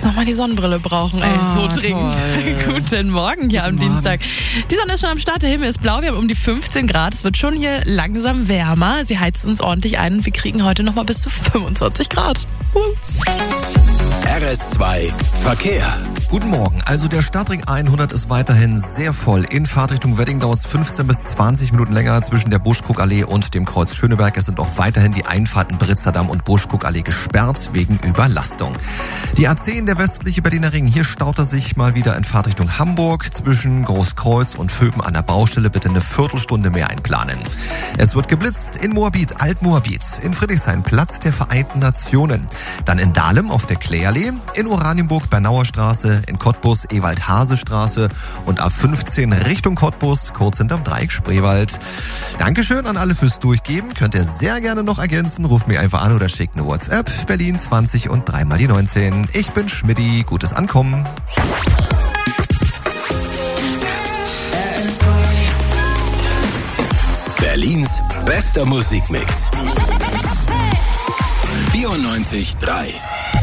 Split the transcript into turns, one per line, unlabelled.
jetzt nochmal die Sonnenbrille brauchen, ey. So dringend. Guten Morgen hier am Dienstag. Die Sonne ist schon am Start, der Himmel ist blau, wir haben um die 15 Grad. Es wird schon hier langsam wärmer. Sie heizt uns ordentlich ein und wir kriegen heute nochmal bis zu 25 Grad.
RS2 Verkehr.
Guten Morgen. Also der Stadtring 100 ist weiterhin sehr voll. In Fahrtrichtung Wedding dauert es 15 bis 20 Minuten länger zwischen der Buschkuckallee und dem Kreuz Schöneberg. Es sind auch weiterhin die Einfahrten Britzerdamm und Buschkuckallee gesperrt wegen Überlastung. Die A10, der westliche Berliner Ring. Hier staut er sich mal wieder in Fahrtrichtung Hamburg. Zwischen Großkreuz und Vöben an der Baustelle bitte eine Viertelstunde mehr einplanen. Es wird geblitzt in Moabit, Alt-Moabit. In Friedrichshain, Platz der Vereinten Nationen. Dann in Dahlem auf der Kläallee. In Oranienburg, Bernauer Straße. In Cottbus, Ewald-Hase-Straße. Und A15 Richtung Cottbus, kurz hinterm Dreieck Spreewald. Dankeschön an alle fürs Durchgeben. Könnt ihr sehr gerne noch ergänzen. Ruft mich einfach an oder schickt eine WhatsApp. Berlin 20 und 3 mal die 19. Ich bin Schmidti. Gutes Ankommen.
Berlins bester Musikmix. 94.3